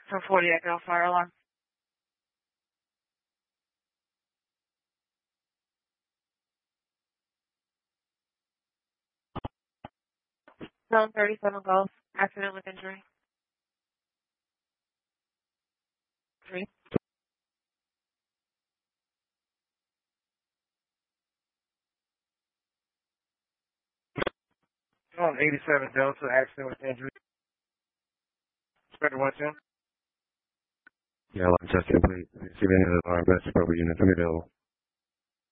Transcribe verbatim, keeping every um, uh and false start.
For forty Echo Fire Alarm. Zone thirty-seven Gulf. Accident with injury. Three. Zone eighty-seven Delta. Accident with injury. Inspector one ten. Yeah, line test complete. See if any of our best appropriate units unavailable.